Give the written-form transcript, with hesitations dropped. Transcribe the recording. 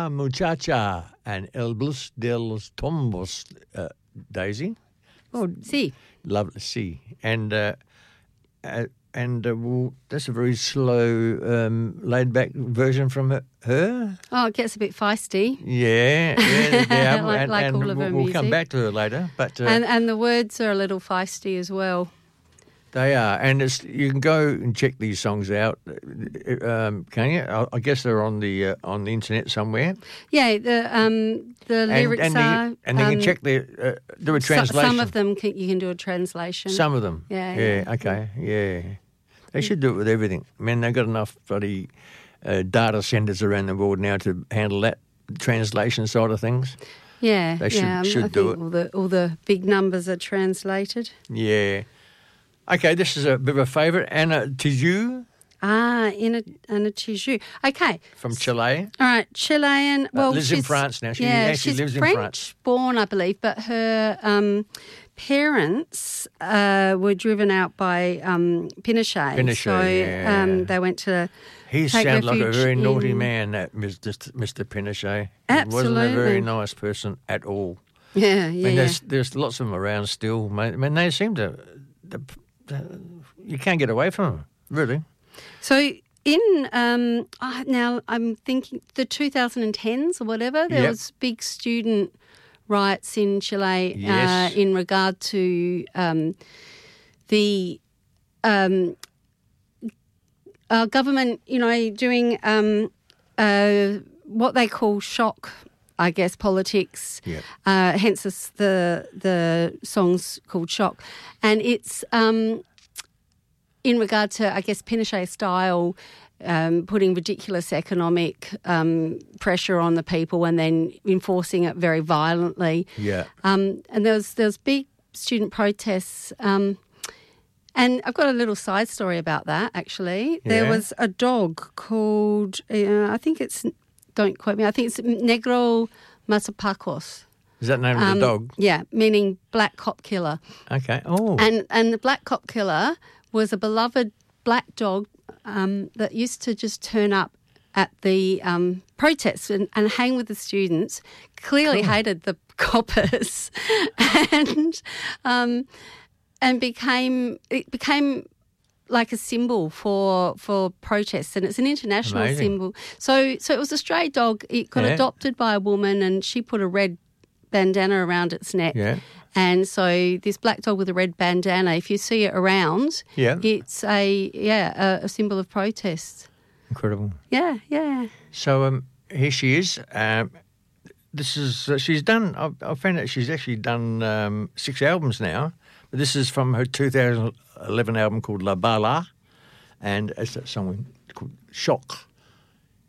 Hola Muchacha and El Blues de los Tombos, Daisy. Oh, sí. Lovely, see. And well, that's a very slow, laid-back version from her. Oh, it gets a bit feisty. Yeah, Like all of her we'll music. come back to her later. But And the words are a little feisty as well. they are, and you can go and check these songs out. Can you? I guess they're on the internet somewhere. Yeah, the lyrics are... And they can check do a translation. Some of them you can do a translation. Some of them. Yeah. Okay. Yeah. They should do it with everything. Man, they've got enough bloody data centers around the world now to handle that translation side of things. Yeah. They should I do think it. All the big numbers are translated. Yeah. Okay, this is a bit of a favourite. Anna Tijoux. Anna Tijoux. Okay. From Chile. All right, Chilean. Well, lives in France now. She actually lives in French France. born, I believe, but her parents were driven out by Pinochet. Pinochet, so they went to He take sounds like a refuge very in- naughty man, that Mr. Pinochet. Absolutely. He wasn't a very nice person at all. Yeah, I mean, yeah. there's lots of them around still. I mean, they seem to... you can't get away from them, really. So in now I'm thinking the 2010s or whatever, there Yep. was big student riots in Chile Yes. in regard to the government, doing what they call shock, I guess, politics. Yep. Hence the song's called Shock, and it's in regard to, I guess, Pinochet style, putting ridiculous economic pressure on the people and then enforcing it very violently. Yeah. And there was big student protests. And I've got a little side story about that, actually. Yeah. There was a dog called, I think it's, don't quote me, I think it's Negro Matapacos. Is that the name of the dog? Yeah, meaning black cop killer. Okay. Oh. And the black cop killer was a beloved black dog that used to just turn up at the protests and hang with the students, clearly hated the coppers and became like a symbol for protests, and it's an international Amazing. symbol. So it was a stray dog. It got adopted by a woman, and she put a red bandana around its neck. Yeah. And so this black dog with a red bandana, if you see it around, it's a symbol of protest. Incredible. Yeah, yeah. So here she is. This is she's done. I found out she's actually done 6 albums now. But this is from her 2011 album called La Bala, and it's a song called Shock.